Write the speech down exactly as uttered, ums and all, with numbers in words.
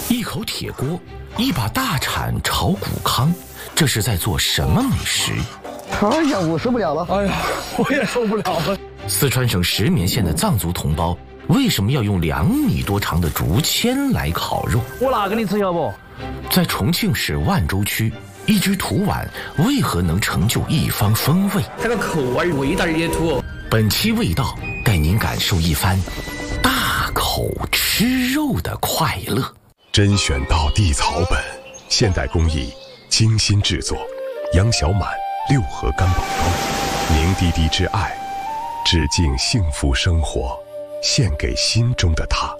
一口铁锅，一把大铲炒骨糠，这是在做什么美食？ 哎呀，我受不了了！ 哎呀，我也受不了了。 四川省石棉县的藏族同胞为什么要用两米多长的竹签来烤肉？ 我拿给你吃要不？ 在重庆市万州区，一只土碗为何能成就一方风味？ 这个口味味道也土哦。 本期味道带您感受一番大口吃肉的快乐。 甄选到地草本，现代工艺精心制作，杨小满六合干宝糕，凝滴滴之爱，致敬幸福生活，献给心中的他。